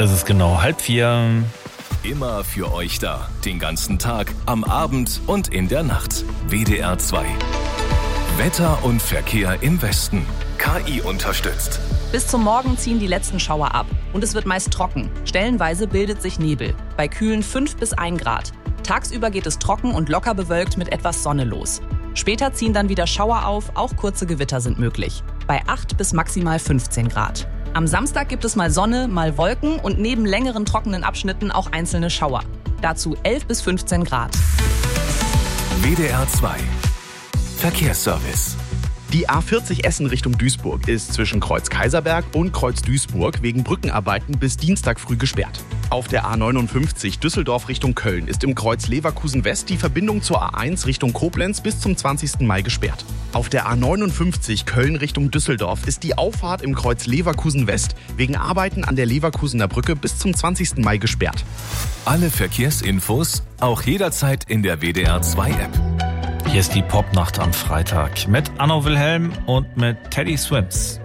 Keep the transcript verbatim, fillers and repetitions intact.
Es ist genau halb vier. Immer für euch da. Den ganzen Tag, am Abend und in der Nacht. W D R zwei. Wetter und Verkehr im Westen. K I unterstützt. Bis zum Morgen ziehen die letzten Schauer ab. Und es wird meist trocken. Stellenweise bildet sich Nebel. Bei kühlen fünf bis ein Grad. Tagsüber geht es trocken und locker bewölkt mit etwas Sonne los. Später ziehen dann wieder Schauer auf, auch kurze Gewitter sind möglich. Bei acht bis maximal fünfzehn Grad. Am Samstag gibt es mal Sonne, mal Wolken und neben längeren trockenen Abschnitten auch einzelne Schauer. Dazu elf bis fünfzehn Grad. W D R zwei. Verkehrsservice. Die A vierzig Essen Richtung Duisburg ist zwischen Kreuz Kaiserberg und Kreuz Duisburg wegen Brückenarbeiten bis Dienstag früh gesperrt. Auf der A neunundfünfzig Düsseldorf Richtung Köln ist im Kreuz Leverkusen West die Verbindung zur A eins Richtung Koblenz bis zum zwanzigsten Mai gesperrt. Auf der A neunundfünfzig Köln Richtung Düsseldorf ist die Auffahrt im Kreuz Leverkusen West wegen Arbeiten an der Leverkusener Brücke bis zum zwanzigsten Mai gesperrt. Alle Verkehrsinfos auch jederzeit in der W D R zwei App. Hier ist die Popnacht am Freitag mit Anno Wilhelm und mit Teddy Swims.